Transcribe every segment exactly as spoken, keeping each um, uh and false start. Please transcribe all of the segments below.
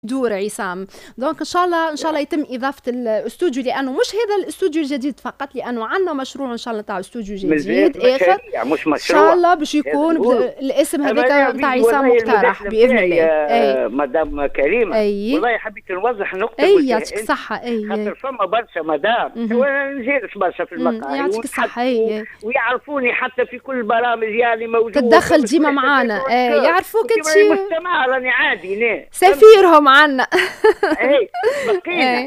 دور عصام. دونك ان شاء الله ان شاء الله يتم اضافه الاستوديو، لانه مش هذا الاستوديو الجديد فقط، لانه عندنا مشروع ان شاء الله تاع استوديو جديد اخر مش مشروع ان شاء الله باش يكون الاسم هذاك تاع عصام مقترح باذن الله. اي مدام كريمه أي. والله حبيت نوضح نقطه. اي يعطيك الصحه. اي خاطر فما برشا مدام وانا نجلس برشا في المقاهي يعطيك الصحه. اي ويعرفوني حتى في كل البرامج يعني موجوده تتدخل ديما معانا. اي يعرفوك انت مستمع راني عادي سفيرهم عنا. اي بقينا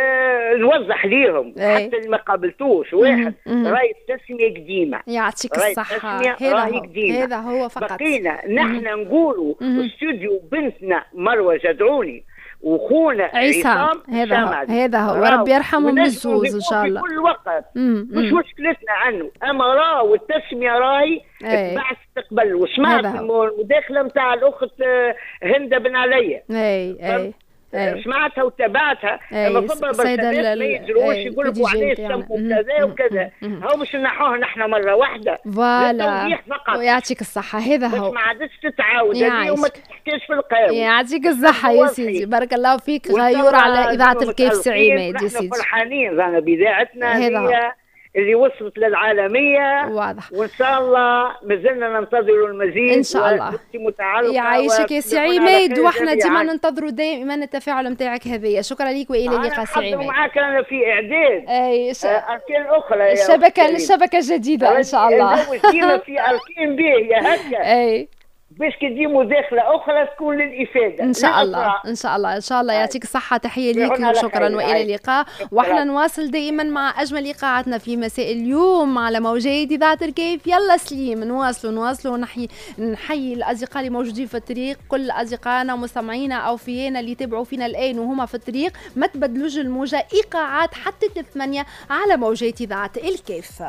آه نوضح ليهم أي. حتى اللي ما قابلتوش واحد راهي التسميه قديمه. يعطيك الصحه. هذا هو هذا هو فقط. بقينا نحن نقولوا استوديو بنتنا مروه جدعوني وخونا عصام. هذا هو هذا هو ربي يرحمهم للزوز ان شاء الله في كل وقت. مش مشكلتنا عنه، اما راهو التسميه راهي تبع استقبال. وسمعت المداخله نتاع الاخت هند بن علي. اي اي أيه. سمعتها وتابعتها. اما فما برشا ناس ما يدروش يقول لكم عليه سموا كذا وكذا. هو مش نحوه نحن مره واحده فوالا. ويعطيك الصحه. هذا هو بس ما عادش تتعاود هذه وما تحكيش في القهوه. يعطيك الصحه يا سيدي، بارك الله فيك. غيور على اذاعه الكيف سعيمات يا سيدي. نحن فرحانين رانا باذاعتنا هي اللي وصلت للعالمية. واضح. وان شاء الله مازلنا ننتظر المزيد ان شاء الله. يعيشك يا سي عماد، واحنا ديما ننتظروا دائما التفاعل نتاعك هذايا. شكرا لك والى اللقاء سي عماد. انا معاك انا في اعداد اي ش... اركان اخرى الشبكه الشبكه الجديده ان شاء الله. ديما في اركان باهيه هكا. اي باش كي تجي مداخله اخرى تكون للافاده ان شاء الله. ان شاء الله ان شاء الله. يعطيك الصحه. تحيه ليك. شكرا والى اللقاء. واحنا نواصل دائما مع اجمل لقاءاتنا في مساء اليوم على موجات اذاعه الكيف. يلا سليم نواصلوا نواصلوا ونحيي نحيي الاصدقاء اللي موجودين في الطريق، كل اصدقائنا ومستمعينا اوفيانا اللي يتابعوا فينا الان وهما في الطريق. ما تبدلوش الموجه، ايقاعات حتى الثمانية على موجات اذاعه الكيف.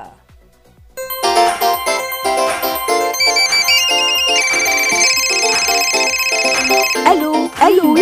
الو الو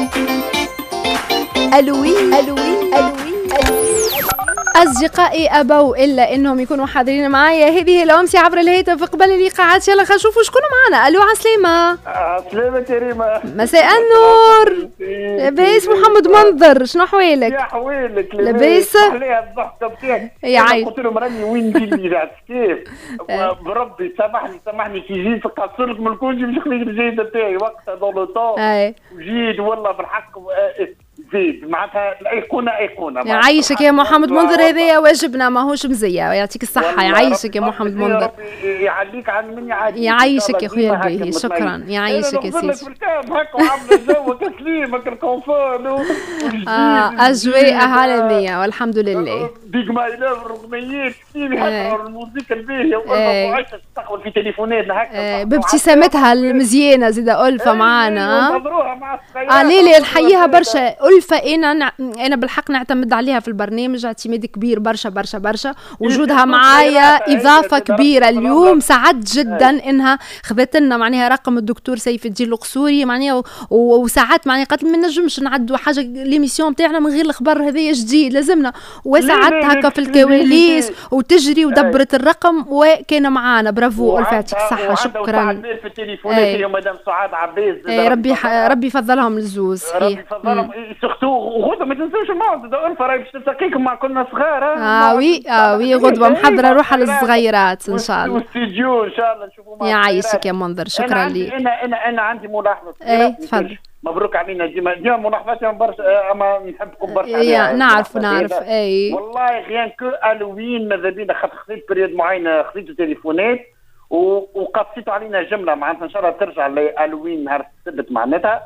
الو الو الو اصدقائي ابوا الا انهم يكونوا حاضرين معايا هذه الامسيه عبر الهاتف قبل الايقاعات. يلا خلينا نشوفوا شكون معنا. الو عسلامه. عسلامه كريمه. مساء النور. لاباس محمد منظر، شنو احوالك؟ يا حوالك لاباس؟ عليها الضحكه بتاعك. يا عيني قلت لهم راني وين ندير لي كيف بربي سامحني سامحني كي جيت نقصر لك من الكوجي مش خليك الجيده تاعي وقتها دون لو طون وجيت والله بالحق زيد معناتها الايقونه ايقونه. يعيشك يا محمد منظر، هذايا واجبنا ماهوش مزيه. يعطيك الصحه. يعيشك يا محمد منظر. يعليك عن مني عادي. يعيشك يا خويا الباهي. شكرا. يعيشك يا سيدي. هكا وعامله جو تسليمك الكونفور اه اجواء عالميه والحمد لله. ديك ما يلاف الرقميات كثير حتى الموسيقى الباهيه وعايشه تستقبل في تليفوناتنا هكا بابتسامتها المزيانه زيده ألفة معانا. ننتظروها مع الصغيرات. اه ليلي نحييها برشا. ألفة انا نع... انا بالحق نعتمد عليها في البرنامج اعتماد كبير برشا برشا برشا. وجودها معايا اضافه كبيره اليوم. سعدت جدا انها خذت لنا معناها رقم الدكتور سيف الدين القصوري معناها وساعات معناها قالت ما نجمش نعدوا حاجه ليميسيون تاعنا من غير الخبر هذايا جديد لازمنا. وساعدت هكا في الكواليس وتجري ودبرت الرقم وكان معانا. برافو ألفة يعطيك الصحه. شكرا. في التليفونات هي مدام سعاد عباس. ربي ربي يفضلهم للزوز. ربي يفضلهم سورتو. وغدوه ما تنسوش الموعد ألفة راهي باش تلتقيكم مع كنا صغار. اه وي اه وي غدوه محضره روحها للصغيرات ان شاء الله. واستديو ان شاء الله نشوفوا معاك. يعيشك يا منظر. شكرا لك. انا انا انا عندي ملاحظه. اي تفضل. مبروك علينا ديما ديما ملاحظاتي برشا اما نحبكم برشا. يا نعرف نعرف. اي والله غيان كو الوين ماذا بينا خاطر خذيت بريود معينه خذيتوا تليفونات وقصيتوا علينا جمله معناتها ان شاء الله ترجع لالوين نهار السبت معناتها.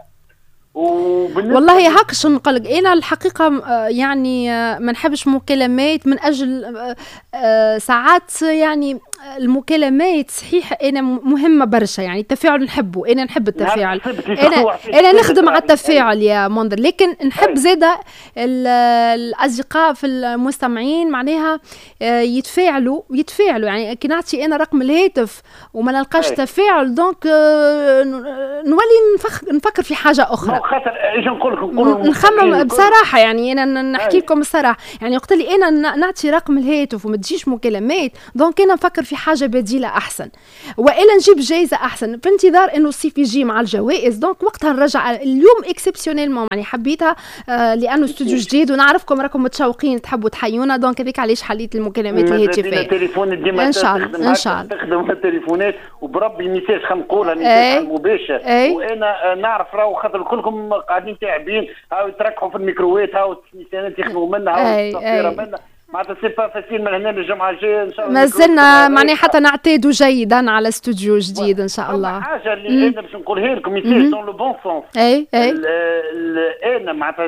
والله هكش نقلق انا الحقيقه يعني ما نحبش مكالمات من اجل ساعات يعني المكالمات صحيح انا مهمه برشا يعني التفاعل نحبه. انا نحب التفاعل. انا انا نخدم على التفاعل يا منذر لكن نحب زاده الاصدقاء في المستمعين معناها يتفاعلوا يتفاعلوا يعني كي نعطي انا رقم الهاتف وما نلقاش تفاعل دونك نولي نفكر في حاجه اخرى. خاطر ايش نقول لكم نخمم بصراحه يعني انا نحكي لكم الصراحه يعني وقت اللي انا نعطي رقم الهاتف وما تجيش مكالمات دونك انا نفكر في في حاجه بديله احسن، والا نجيب جائزه احسن في انتظار انه الصيف يجي مع الجوائز. دونك وقتها نرجع اليوم اكسبسيونيلمون، يعني حبيتها آه لانه استوديو جديد ونعرفكم راكم متشوقين تحبوا تحيونا، دونك هذيك علاش حليت المكالمات الهاتفيه. التليفون ديما ان شاء الله ان شاء الله تخدم التليفونات، وبربي ميساج خلينا نقولها ميساج مباشر. وانا نعرف راهو خاطر كلكم قاعدين تعبين، هاو يتركحوا في الميكرووات، هاو التليفونات يخدموا منها، هاو التصويره منها، معناتها سي با فاسيل. من هنا للجمعه الجايه ان شاء الله مازلنا معني حتى نعتادوا جيدا على استوديو جديد ان شاء الله. حاجه اللي انا باش نقولها لكم ميساج دون لو بون سونس. اي اي انا معناتها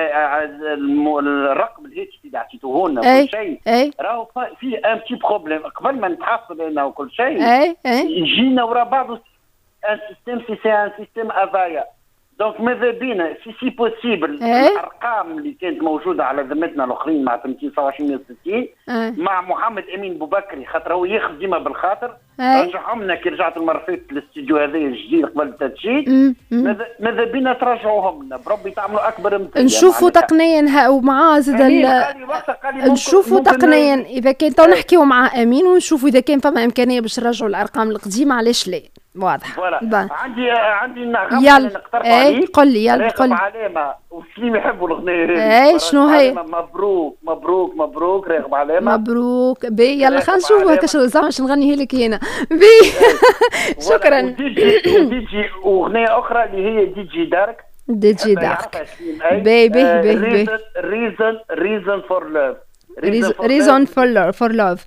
الرقم الهاتفي اللي عطيتوه لنا كل شيء راهو فيه ان بتي بروبليم. قبل ما نتحصل انا وكل شيء يجينا ورا بعض ان سيستيم سي سي ان سيستيم افايا. دونك ماذا بينا سي سي بوسيبل الارقام اللي كانت موجوده على ذمتنا الاخرين مع مئتين وسبعة وعشرين وستين مع محمد امين بوبكري، خاطر هو ياخذ ديما بالخاطر، رجعهم لنا كي رجعت المره فاتت الاستديو هذا الجديد قبل التدشين. ماذا ماذا بينا ترجعوهم لنا بربي تعملوا اكبر امتياز. نشوفوا تقنيا ومعاه زاد نشوفوا تقنيا اذا كان تو نحكيو مع امين ونشوفوا اذا كان فما امكانيه باش نرجعوا الارقام القديمه، علاش لا. واضح. عندي عندي نغمه يلا نقترح عليك. قل لي يلا قل لي. علامه وسليم يحبوا الاغنيه. اي شنو هي؟ مبروك مبروك مبروك راغب علامه. مبروك بي يلا خلينا نشوفوا هكا زعما باش نغنيها لك هنا بي. شكرا. وديجي اغنيه اخرى اللي هي دي جي دارك. دي جي دارك بي بي بي بي ريزن ريزن فور لوف. ريزون فور فور لوف.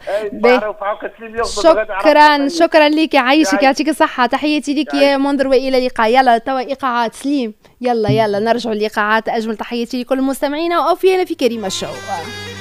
شكرا شكرا لك، يعيشك يعطيك الصحة. تحياتي لك يا منذر والى اللقاء. يلا توا ايقاعات سليم، يلا يلا نرجعوا الايقاعات. اجمل تحياتي لكل مستمعينا واوفيانا في كريمة شو.